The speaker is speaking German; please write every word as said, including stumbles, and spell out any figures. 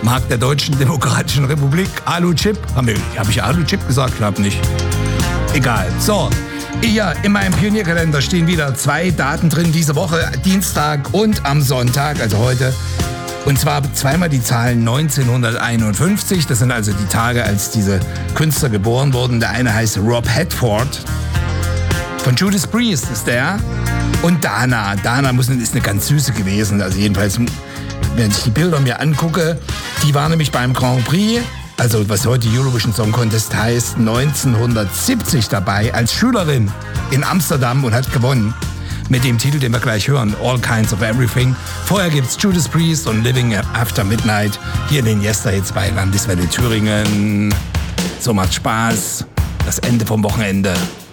Markt der Deutschen Demokratischen Republik. Alu-Chip. Habe hab ich Alu-Chip gesagt? Glaub nicht. Egal. So. Ja, in meinem Pionierkalender stehen wieder zwei Daten drin diese Woche, Dienstag und am Sonntag, also heute. Und zwar zweimal die Zahlen neunzehnhunderteinundfünfzig. Das sind also die Tage, als diese Künstler geboren wurden. Der eine heißt Rob Halford. Von Judas Priest ist der. Und Dana. Dana muss, ist eine ganz süße gewesen. Also jedenfalls, wenn ich die Bilder mir angucke, die war nämlich beim Grand Prix, also was heute Eurovision Song Contest heißt, neunzehnhundertsiebzig dabei als Schülerin in Amsterdam und hat gewonnen. Mit dem Titel, den wir gleich hören, All Kinds of Everything. Vorher gibt's Judas Priest und Living After Midnight hier in den Yester-Hits bei Landeswelle Thüringen. So macht Spaß. Das Ende vom Wochenende.